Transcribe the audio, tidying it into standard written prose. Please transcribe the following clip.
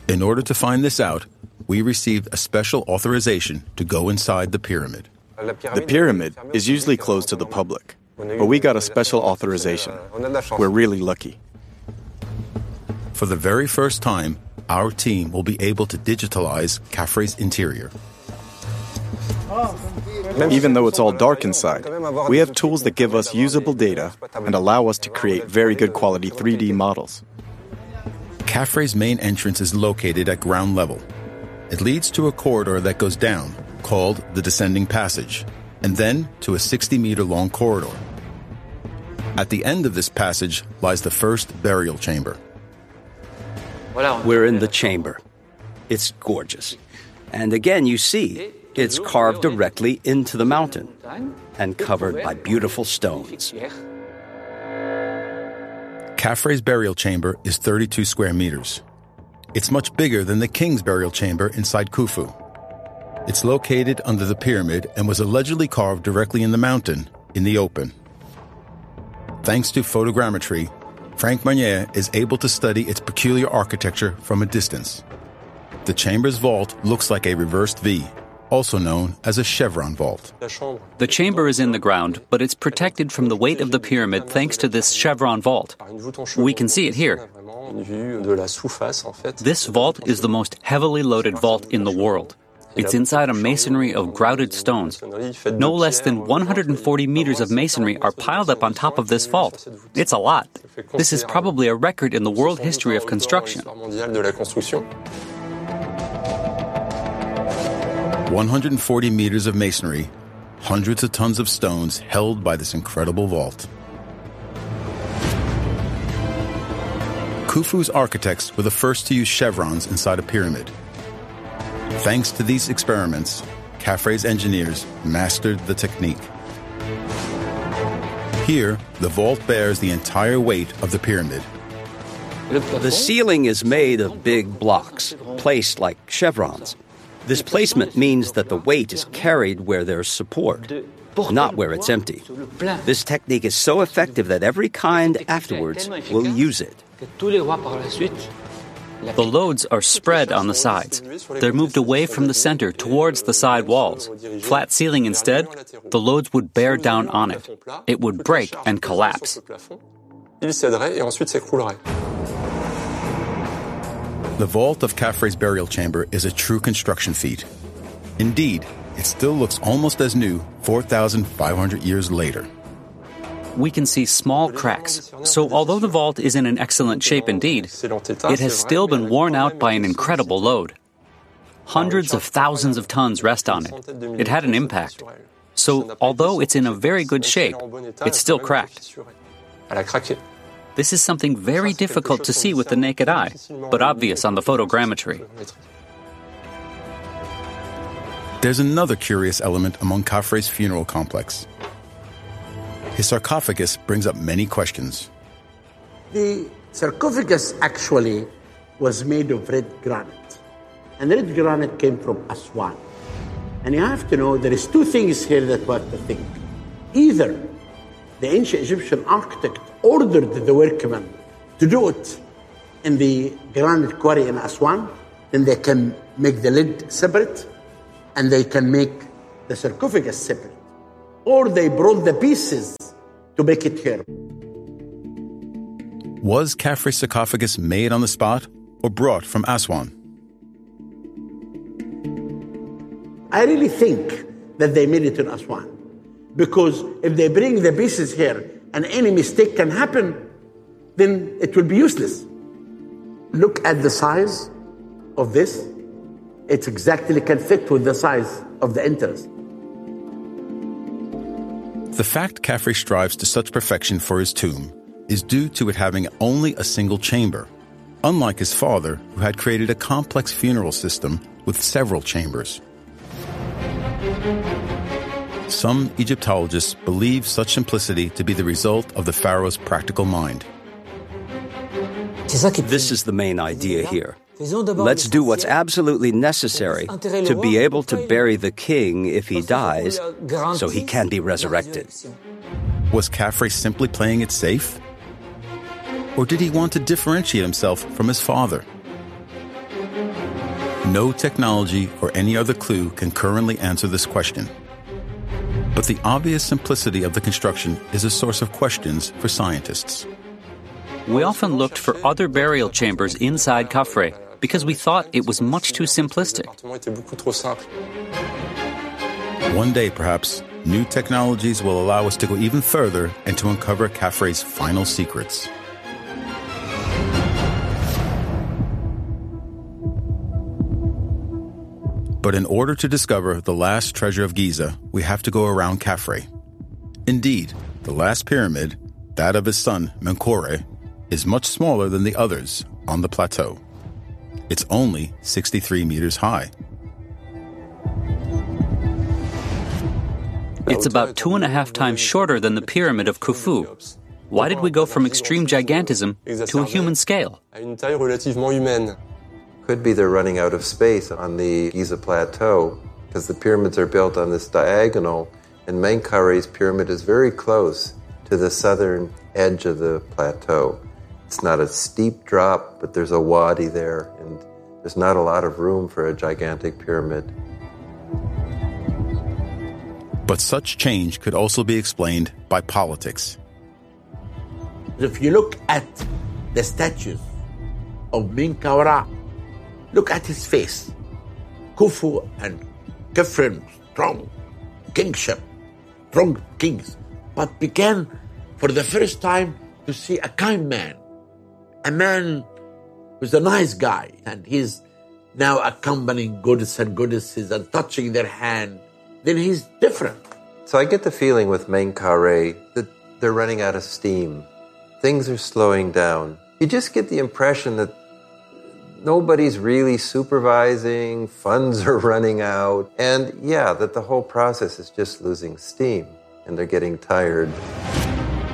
In order to find this out, we received a special authorization to go inside the pyramid. The pyramid is usually closed to the public, but we got a special authorization. We're really lucky. For the very first time, our team will be able to digitalize Khafre's interior. Even though it's all dark inside, we have tools that give us usable data and allow us to create very good quality 3D models. Khafre's main entrance is located at ground level. It leads to a corridor that goes down, called the Descending Passage, and then to a 60-meter-long corridor. At the end of this passage lies the first burial chamber. We're in the chamber. It's gorgeous. And again, you see, it's carved directly into the mountain and covered by beautiful stones. Khafre's burial chamber is 32 square meters. It's much bigger than the king's burial chamber inside Khufu. It's located under the pyramid and was allegedly carved directly in the mountain, in the open. Thanks to photogrammetry, Frank Meunier is able to study its peculiar architecture from a distance. The chamber's vault looks like a reversed V, also known as a chevron vault. The chamber is in the ground, but it's protected from the weight of the pyramid thanks to this chevron vault. We can see it here. This vault is the most heavily loaded vault in the world. It's inside a masonry of grouted stones. No less than 140 meters of masonry are piled up on top of this vault. It's a lot. This is probably a record in the world history of construction. 140 meters of masonry, hundreds of tons of stones held by this incredible vault. Khufu's architects were the first to use chevrons inside a pyramid. Thanks to these experiments, Khafre's engineers mastered the technique. Here, the vault bears the entire weight of the pyramid. The ceiling is made of big blocks, placed like chevrons. This placement means that the weight is carried where there's support, not where it's empty. This technique is so effective that every kind afterwards will use it. The loads are spread on the sides. They're moved away from the center towards the side walls. Flat ceiling instead, the loads would bear down on it. It would break and collapse. The vault of Khafre's burial chamber is a true construction feat. Indeed, it still looks almost as new 4,500 years later. We can see small cracks, so although the vault is in an excellent shape indeed, it has still been worn out by an incredible load. Hundreds of thousands of tons rest on it. It had an impact. So although it's in a very good shape, it's still cracked. This is something very difficult to see with the naked eye, but obvious on the photogrammetry. There's another curious element among Khafre's funeral complex. His sarcophagus brings up many questions. The sarcophagus actually was made of red granite. And red granite came from Aswan. And you have to know there is two things here that we have to think. Either the ancient Egyptian architect ordered the workmen to do it in the granite quarry in Aswan, then they can make the lid separate and they can make the sarcophagus separate. Or they brought the pieces to make it here. Was Khafre's sarcophagus made on the spot or brought from Aswan? I really think that they made it in Aswan. Because if they bring the pieces here and any mistake can happen, then it will be useless. Look at the size of this. It exactly can fit with the size of the entrance. The fact Khafre strives to such perfection for his tomb is due to it having only a single chamber, unlike his father, who had created a complex funeral system with several chambers. Some Egyptologists believe such simplicity to be the result of the pharaoh's practical mind. This is the main idea here. Let's do what's absolutely necessary to be able to bury the king if he dies, so he can be resurrected. Was Khafre simply playing it safe? Or did he want to differentiate himself from his father? No technology or any other clue can currently answer this question. But the obvious simplicity of the construction is a source of questions for scientists. We often looked for other burial chambers inside Khafre because we thought it was much too simplistic. One day, perhaps, new technologies will allow us to go even further and to uncover Khafre's final secrets. But in order to discover the last treasure of Giza, we have to go around Khafre. Indeed, the last pyramid, that of his son Menkaure, is much smaller than the others on the plateau. It's only 63 meters high. It's about 2.5 times shorter than the Pyramid of Khufu. Why did we go from extreme gigantism to a human scale? Could be they're running out of space on the Giza Plateau because the pyramids are built on this diagonal, and Menkaure's pyramid is very close to the southern edge of the plateau. It's not a steep drop, but there's a wadi there, and there's not a lot of room for a gigantic pyramid. But such change could also be explained by politics. If you look at the statues of Menkaure, look at his face. Khufu and Khafre, strong kingship, strong kings, but began for the first time to see a kind man, a man who's a nice guy, and he's now accompanying goddess and goddesses and touching their hand. Then he's different. So I get the feeling with Menkaure that they're running out of steam. Things are slowing down. You just get the impression that nobody's really supervising, funds are running out, and that the whole process is just losing steam, and they're getting tired.